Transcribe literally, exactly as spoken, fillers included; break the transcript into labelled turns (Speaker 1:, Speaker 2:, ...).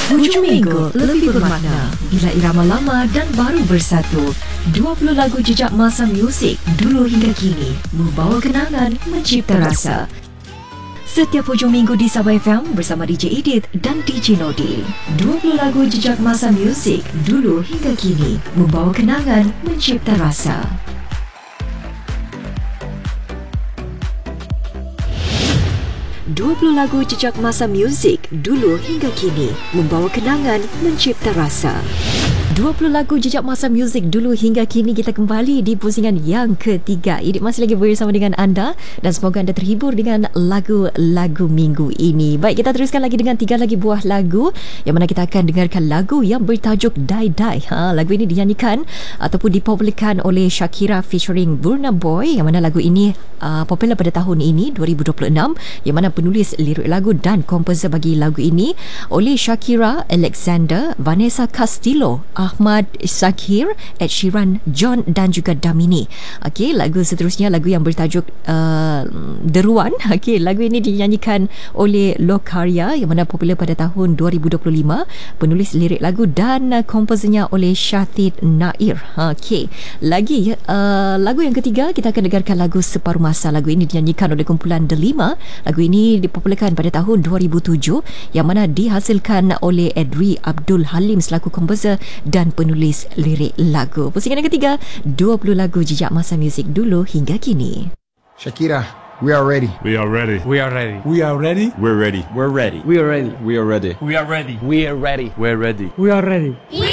Speaker 1: Hujung minggu lebih bermakna bila irama lama dan baru bersatu. dua puluh lagu jejak masa muzik dulu hingga kini membawa kenangan, mencipta rasa. Setiap hujung minggu di Sabah F M bersama D J Edith dan D J Nodi. dua puluh lagu jejak masa muzik dulu hingga kini membawa kenangan, mencipta rasa. dua puluh lagu jejak masa muzik dulu hingga kini membawa kenangan, mencipta rasa. dua puluh lagu jejak masa muzik dulu hingga kini, kita kembali di pusingan yang ketiga. Ini masih lagi bersama dengan anda dan semoga anda terhibur dengan lagu-lagu minggu ini. Baik, kita teruskan lagi dengan tiga lagi buah lagu yang mana kita akan dengarkan lagu yang bertajuk Die Die. Ha, lagu ini dinyanyikan ataupun dipopularkan oleh Shakira featuring Burna Boy, yang mana lagu ini uh, popular pada tahun ini dua ribu dua puluh enam, yang mana penulis lirik lagu dan komposer bagi lagu ini oleh Shakira, Alexander, Vanessa Castillo, Ahmad Shakir, Ed Sheeran, John dan juga Damini. Okey, lagu seterusnya lagu yang bertajuk uh, Deruan. Okey, lagu ini dinyanyikan oleh Lokaria yang mana popular pada tahun dua ribu dua puluh lima. Penulis lirik lagu dan uh, komposernya oleh Syatid Nair. Okey, lagi uh, lagu yang ketiga kita akan dengarkan lagu Separuh Masa. Lagu ini dinyanyikan oleh kumpulan Delima. Lagu ini dipopularkan pada tahun dua ribu tujuh yang mana dihasilkan oleh Edri Abdul Halim selaku komposer dan penulis lirik lagu. Pusingan yang ketiga, dua puluh lagu jejak masa muzik dulu hingga kini.
Speaker 2: Shakira, we are ready.
Speaker 3: We are ready.
Speaker 4: We are ready.
Speaker 5: We are ready.
Speaker 3: We're ready.
Speaker 5: We're ready.
Speaker 4: We are ready.
Speaker 5: We are ready.
Speaker 4: We are ready.
Speaker 5: We are ready.
Speaker 4: We're ready.
Speaker 5: We are ready.
Speaker 6: We